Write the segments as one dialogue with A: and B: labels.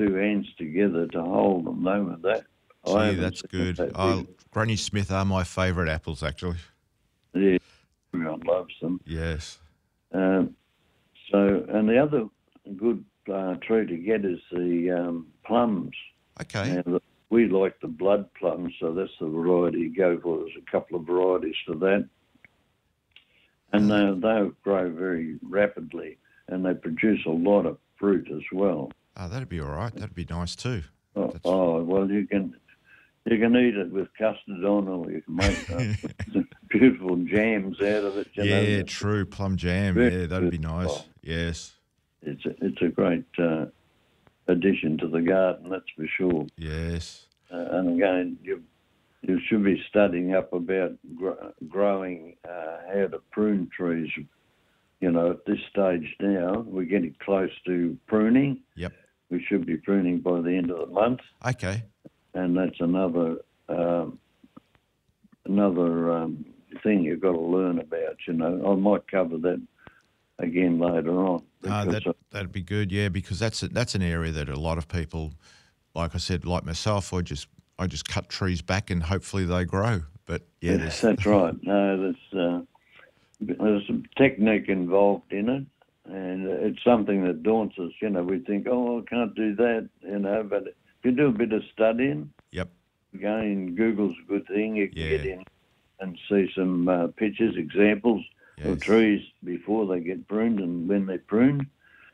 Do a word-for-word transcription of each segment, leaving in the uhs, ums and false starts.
A: two hands together to hold them, though, with that. I
B: Gee,
A: haven't
B: that's
A: seen
B: good.
A: that
B: Oh,
A: big.
B: Granny Smith are my favourite apples, actually.
A: Yeah, everyone loves them.
B: Yes.
A: Um, so, and the other good uh, tree to get is the um, plums.
B: Okay.
A: Now, the, we like the blood plums, so that's the variety you go for. There's a couple of varieties for that. And
B: Oh,
A: they, they grow very rapidly, and they produce a lot of fruit as well.
B: oh, that'd be all right. That'd be nice too.
A: Oh,
B: That's
A: oh well, you can you can eat it with custard on, or you can make uh, beautiful jams out of it. You know,
B: yeah,
A: it's
B: true. Plum jam.
A: very
B: Yeah, that'd
A: good.
B: be nice.
A: Oh,
B: Yes.
A: it's a, it's a great uh, addition to the garden, that's for sure.
B: Yes.
A: Uh, and again, you you should be studying up about gr- growing uh, how to prune trees. You know, at this stage now, we're getting close to pruning.
B: Yep.
A: We should be pruning by the end of the month,
B: Okay.
A: and that's another um, another um, thing you've got to learn about. You know, I might cover that again later on
B: Uh,
A: because
B: that that'd be good. Yeah, because that's a, that's an area that a lot of people, like I said, like myself, I just I just cut trees back and hopefully they grow. But yeah,
A: yes,
B: there's
A: that's right. No, there's uh, there's some technique involved in it, and it's something that daunts us. You know, we think, oh, I can't do that. You know, but if you do a bit of studying,
B: yep.
A: again, Google's a good thing. You can
B: Yeah.
A: get in and see some uh, pictures, examples of
B: Yes.
A: trees before they get pruned and when they prune.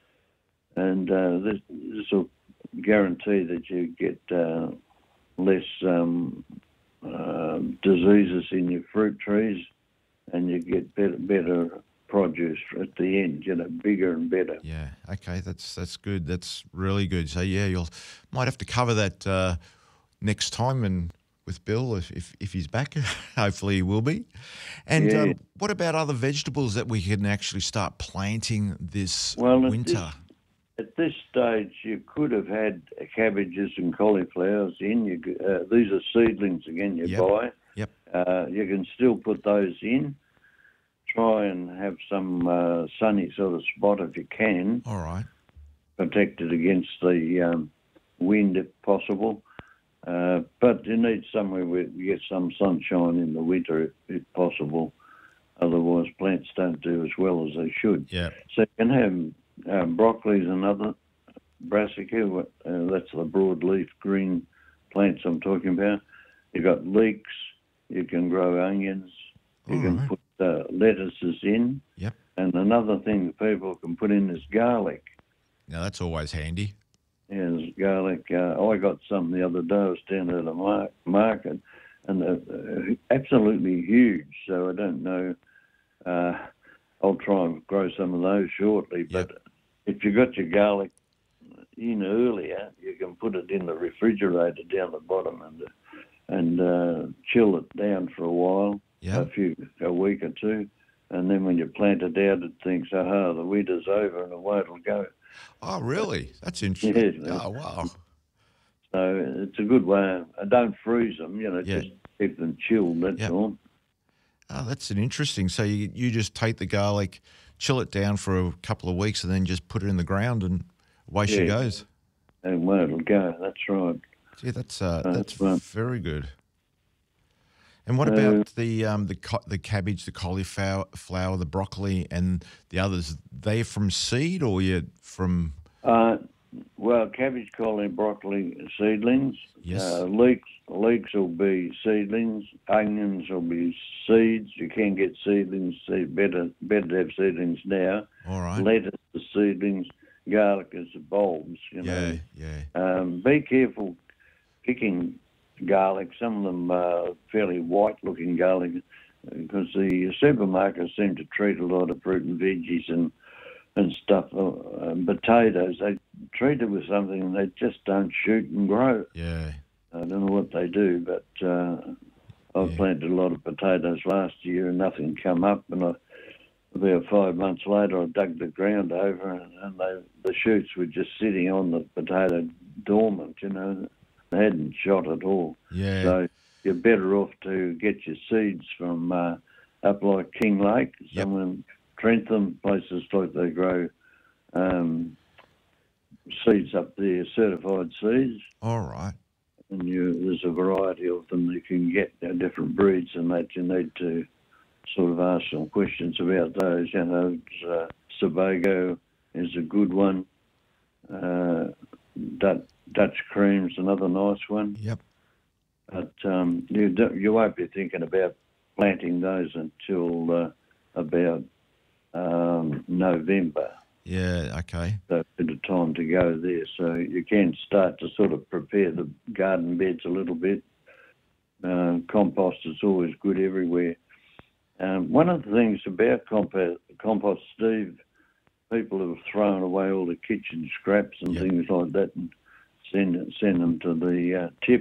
A: And uh, this, this will guarantee that you get uh, less um, uh, diseases in your fruit trees, and you get better, better produce at the end. You know, bigger and better.
B: Yeah. Okay. That's that's good. That's really good. So yeah, you'll might have to cover that uh, next time and with Bill if, if, if he's back. Hopefully he will be. And
A: Yeah.
B: um, what about other vegetables that we can actually start planting this
A: Well, at
B: winter?
A: this, at this stage, you could have had cabbages and cauliflowers in. You, c- uh, these are seedlings again. You
B: Yep.
A: buy.
B: Yep.
A: Uh, you can still put those in. Try and have some uh, sunny sort of spot if you can,
B: All right.
A: protected against the um, wind if possible. Uh, but you need somewhere where you get some sunshine in the winter if, if possible. Otherwise, plants don't do as well as they should.
B: Yeah.
A: So you can have um, broccoli is another brassica. Uh, that's the broadleaf green plants I'm talking about. You've got leeks. You can grow onions. You
B: All
A: can
B: right.
A: put uh, lettuces in.
B: Yep.
A: And another thing that people can put in is garlic.
B: Now that's always handy.
A: Yeah, there's garlic. Uh, I got some the other day. I was down at a mar- market, and they're uh, absolutely huge. So I don't know. Uh, I'll try and grow some of those shortly.
B: Yep.
A: But if you got your garlic in earlier, you can put it in the refrigerator down the bottom and and uh, chill it down for a while,
B: Yeah.
A: a few a week or two, and then when you plant it out, it thinks, aha, the winter's over, and away it'll go.
B: Oh, really? That's interesting.
A: Yes.
B: Oh, wow.
A: So it's a good way. I don't freeze them, you know,
B: Yeah.
A: just keep them chilled, that's
B: Yep.
A: all.
B: Oh, that's an interesting. So you you just take the garlic, chill it down for a couple of weeks, and then just put it in the ground, and away she
A: Yeah.
B: goes.
A: And away it'll go, that's right.
B: Yeah, that's uh,
A: Uh,
B: that's
A: right.
B: very good. And what
A: Uh,
B: about the um the co- the cabbage, the cauliflower, flower, the broccoli, and the others? They from seed or you from?
A: Uh, well, cabbage, cauliflower, broccoli, seedlings.
B: Yes.
A: Uh, leeks, leeks will be seedlings. Onions will be seeds. You can get seedlings. Seed, better, better to have seedlings now.
B: All right.
A: Lettuce, the seedlings. Garlic is the bulbs. You
B: Yeah,
A: know.
B: yeah.
A: Um, be careful picking garlic. Some of them are fairly white-looking garlic because the supermarkets seem to treat a lot of fruit and veggies and and stuff, uh, and potatoes. They treat it with something and they just don't shoot and grow.
B: Yeah.
A: I don't know what they do, but uh, I've
B: Yeah.
A: planted a lot of potatoes last year and nothing come up. And I, about five months later, I dug the ground over and, and they, the shoots were just sitting on the potato dormant, you know. They hadn't shot at all.
B: Yeah.
A: So you're better off to get your seeds from uh, up like King Lake,
B: Yep.
A: somewhere in Trentham, places like they grow um, seeds up there, certified seeds,
B: All right.
A: and you, there's a variety of them you can get, uh, different breeds, and that you need to sort of ask some questions about those. You know, uh, Sebago is a good one. Uh, Dutch, Dutch Cream's another nice one.
B: Yep.
A: But um, you don't, you won't be thinking about planting those until uh, about um, November.
B: Yeah, okay.
A: So a bit of time to go there. So you can start to sort of prepare the garden beds a little bit. Uh, compost is always good everywhere. Um, one of the things about compost, compost, Steve, people have thrown away all the kitchen scraps and
B: Yep.
A: things like that and send send them to the uh, tip.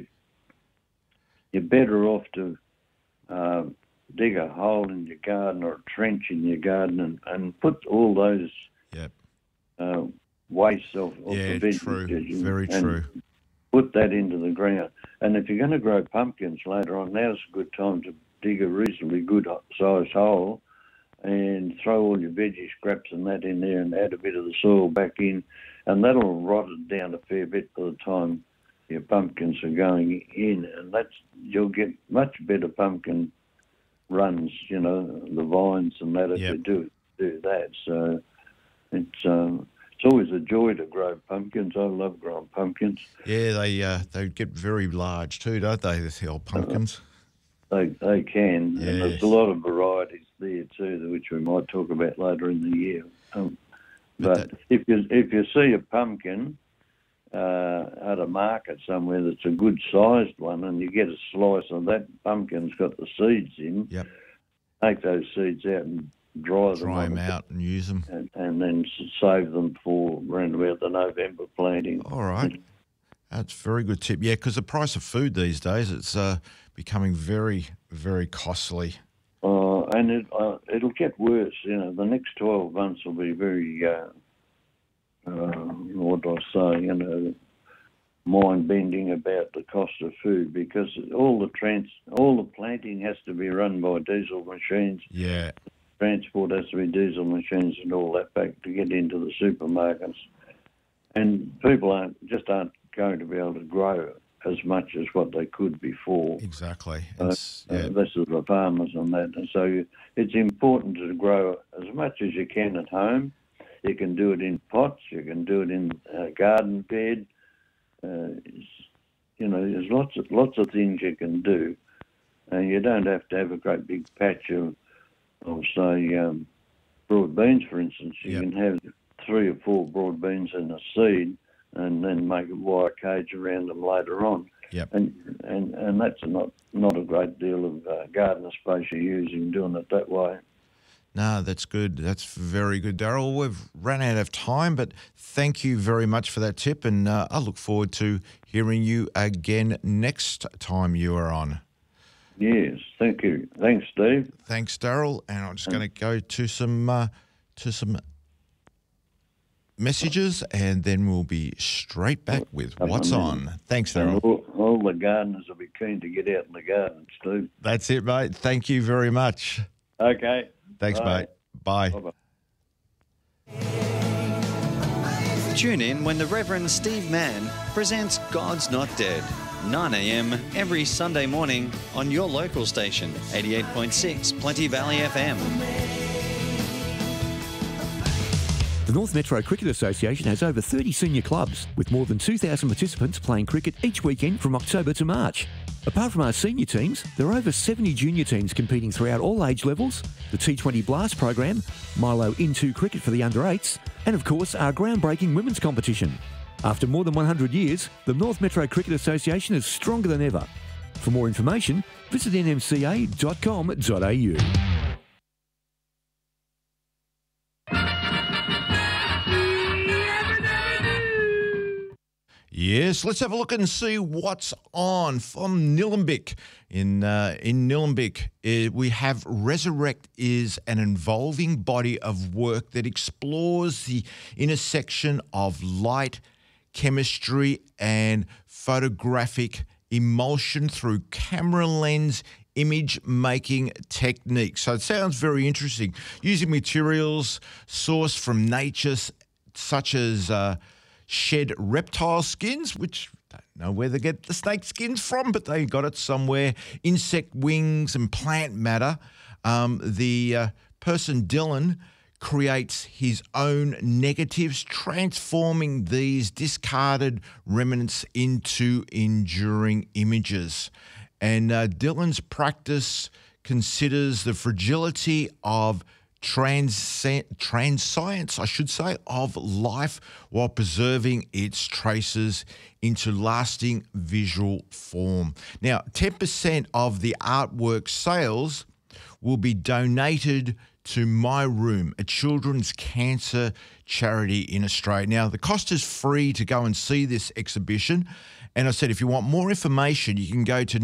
A: You're better off to uh, dig a hole in your garden or a trench in your garden and, and put all those
B: Yep.
A: uh, waste of, of
B: Yeah,
A: the
B: true.
A: veggies
B: Very
A: and
B: true.
A: put that into the ground. And if you're going to grow pumpkins later on, now's a good time to dig a reasonably good sized hole and throw all your veggie scraps and that in there and add a bit of the soil back in, and that'll rot it down a fair bit by the time your pumpkins are going in, and that's you'll get much better pumpkin runs, you know, the vines and that if
B: Yep.
A: you do do that. So it's um, it's always a joy to grow pumpkins. I love growing pumpkins.
B: Yeah, they uh, they get very large too, don't they? The old pumpkins.
A: They they can, and
B: Yes.
A: there's a lot of varieties there too, which we might talk about later in the year. Um,
B: But
A: but if you if you see a pumpkin uh, at a market somewhere that's a good sized one, and you get a slice of that pumpkin's got the seeds in,
B: Yep.
A: take those seeds out and dry them,
B: Dry
A: on
B: them
A: a bit
B: out and use them.
A: and, and then s- save them for around about the November planting.
B: All right. That's a very good tip. Yeah, because the price of food these days, it's uh, becoming very, very costly.
A: Uh, and it, uh, it'll get worse. You know, the next twelve months will be very, uh, uh, what do I say, you know, mind-bending about the cost of food, because all the trans, all the planting has to be run by diesel machines.
B: Yeah.
A: Transport has to be diesel machines and all that back to get into the supermarkets. And people aren't just aren't going to be able to grow as much as what they could before.
B: Exactly.
A: Uh,
B: It's, yeah.
A: uh, this is the farmers and that. And so you, it's important to grow as much as you can at home. You can do it in pots. You can do it in a garden bed. Uh, it's- you know, there's lots of, lots of things you can do. And you don't have to have a great big patch of, of say, um, broad beans, for instance. You
B: Yep.
A: can have three or four broad beans in a seed and then make a wire cage around them later on.
B: Yep.
A: And and and that's not not a great deal of uh, gardener space you're using doing it that way.
B: No, that's good. That's very good, Daryl. We've run out of time, but thank you very much for that tip, and uh, I look forward to hearing you again next time you are on.
A: Yes, thank you. Thanks, Steve.
B: Thanks, Daryl. And I'm just going to go to some uh, to some messages, and then we'll be straight back with what's on. Thanks,
A: And
B: Daryl.
A: all, all the gardeners will be keen to get out in the garden, Steve.
B: That's it, mate. Thank you very much.
A: Okay.
B: Thanks,
A: Bye.
B: mate. Bye.
A: Bye-bye.
C: Tune in when the Reverend Steve Mann presents God's Not Dead, nine a m every Sunday morning on your local station, eighty-eight point six Plenty Valley F M.
D: The North Metro Cricket Association has over thirty senior clubs, with more than two thousand participants playing cricket each weekend from October to March. Apart from our senior teams, there are over seventy junior teams competing throughout all age levels, the T twenty Blast program, Milo Into Cricket for the under eights, and of course our groundbreaking women's competition. After more than one hundred years, the North Metro Cricket Association is stronger than ever. For more information, visit n m c a dot com dot a u.
B: Yes, let's have a look and see what's on from Nillumbik. In uh, in Nillumbik, uh, we have Resurrect is an involving body of work that explores the intersection of light, chemistry, and photographic emulsion through camera lens image making techniques. So it sounds very interesting. Using materials sourced from nature, such as uh, shed reptile skins, which I don't know where they get the snake skins from, but they got it somewhere, insect wings and plant matter. Um, the uh, person, Dylan, creates his own negatives, transforming these discarded remnants into enduring images. And uh, Dylan's practice considers the fragility of trans trans science, I should say, of life, while preserving its traces into lasting visual form. Now, ten percent of the artwork sales will be donated to My Room, a children's cancer charity in Australia. Now, the cost is free to go and see this exhibition. And I said, if you want more information, you can go to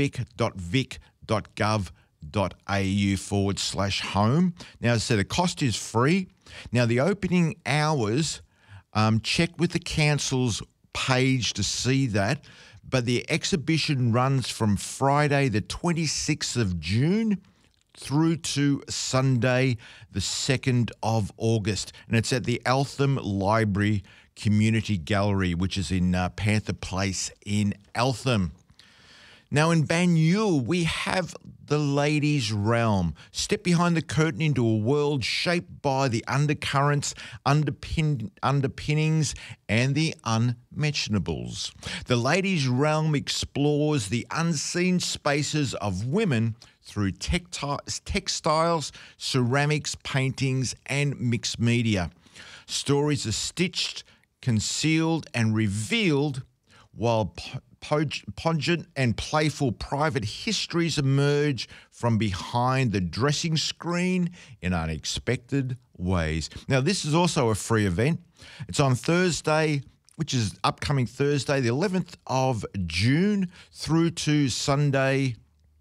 B: nillumbik.vic.gov.au forward slash home. Now, as I said, the cost is free. Now, the opening hours, um, check with the council's page to see that. But the exhibition runs from Friday, the twenty-sixth of June, through to Sunday, the second of August. And it's at the Eltham Library Community Gallery, which is in uh, Panther Place in Eltham. Now, in Banyule, we have the Ladies' Realm. Step behind the curtain into a world shaped by the undercurrents, underpin underpinnings, and the unmentionables. The Ladies' Realm explores the unseen spaces of women through textiles, ceramics, paintings, and mixed media. Stories are stitched, concealed, and revealed, while pungent and playful private histories emerge from behind the dressing screen in unexpected ways. Now, this is also a free event. It's on Thursday, which is upcoming Thursday, the eleventh of June, through to Sunday,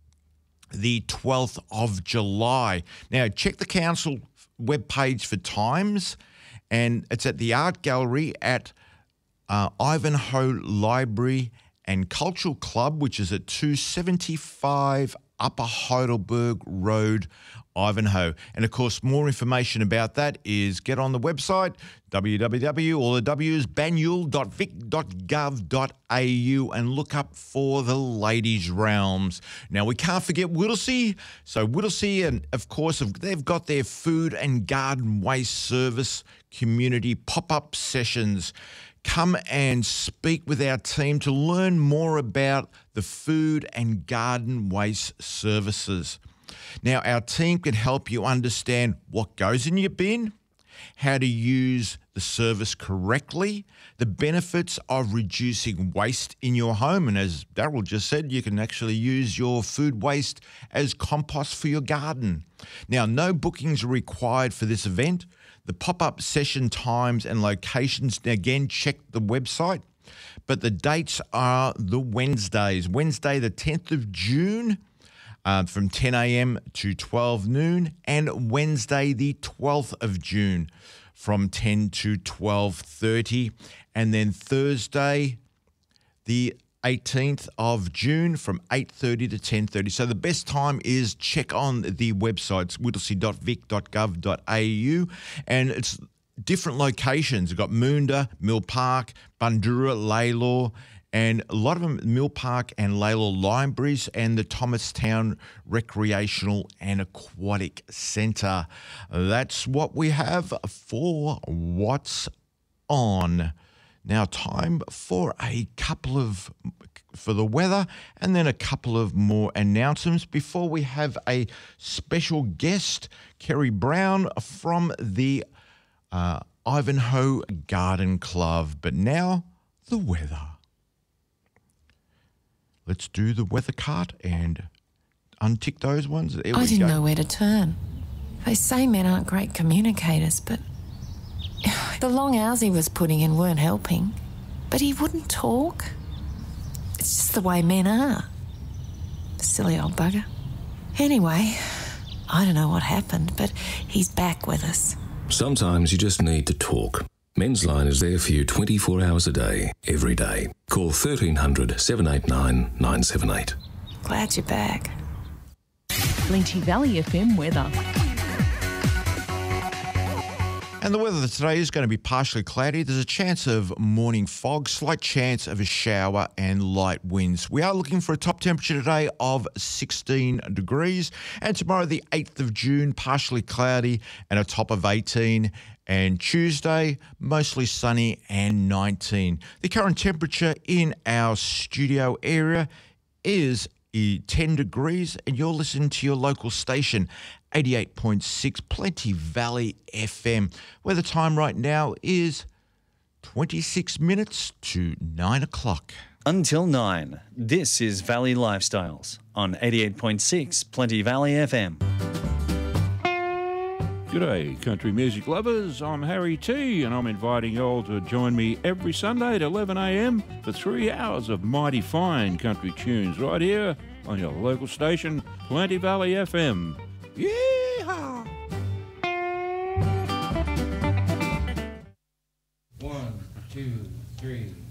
B: the twelfth of July. Now, check the council webpage for times, and it's at the Art Gallery at uh, Ivanhoe Library and Cultural Club, which is at two seventy-five Upper Heidelberg Road, Ivanhoe. And, of course, more information about that is get on the website, w w w, all the W's, banyule dot vic dot gov dot a u, and look up for the Ladies' Realms. Now, we can't forget Whittlesea. So Whittlesea, and of course, they've got their food and garden waste service community pop-up sessions. Come and speak with our team to learn more about the food and garden waste services. Now, our team can help you understand what goes in your bin, how to use the service correctly, the benefits of reducing waste in your home. And as Daryl just said, you can actually use your food waste as compost for your garden. Now, no bookings are required for this event. The pop-up session times and locations, again, check the website. But the dates are the Wednesdays. Wednesday, the tenth of June, uh, from ten a m to twelve noon, and Wednesday, the twelfth of June, from ten to twelve thirty, and then Thursday, the eighteenth of June, from eight thirty to ten thirty. So the best time is check on the websites, whittlesea dot vic dot gov dot a u, and it's different locations. You've got Moondah, Mill Park, Bundoora, Lalor, and a lot of them, Mill Park and Lalor libraries, and the Thomastown Recreational and Aquatic Centre. That's what we have for What's On. Now, time for a couple of, for the weather, and then a couple of more announcements before we have a special guest, Kerry Brown from the uh, Ivanhoe Garden Club. But now, the weather. Let's do the weather cart and untick those ones. There
E: I
B: we
E: didn't
B: go.
E: know where to turn. They say men aren't great communicators, but the long hours he was putting in weren't helping. But he wouldn't talk. It's just the way men are. Silly old bugger. Anyway, I don't know what happened, but he's back with us.
F: Sometimes you just need to talk. Men's Line is there for you twenty-four hours a day, every day. Call thirteen hundred, seven eight nine, nine seven eight.
E: Glad you're back.
G: Plenty Valley F M weather.
B: And the weather today is going to be partially cloudy. There's a chance of morning fog, slight chance of a shower and light winds. We are looking for a top temperature today of sixteen degrees. And tomorrow, the eighth of June, partially cloudy and a top of eighteen. And Tuesday, mostly sunny and nineteen. The current temperature in our studio area is ten degrees, and you're listening to your local station, eighty-eight point six Plenty Valley F M, where the time right now is twenty-six minutes to nine o'clock.
C: Until nine, this is Valley Lifestyles on eighty-eight point six Plenty Valley F M.
G: G'day, country music lovers. I'm Harry T, and I'm inviting you all to join me every Sunday at eleven a m for three hours of mighty fine country tunes right here on your local station, Plenty Valley F M. Yeehaw!
H: One, two, three.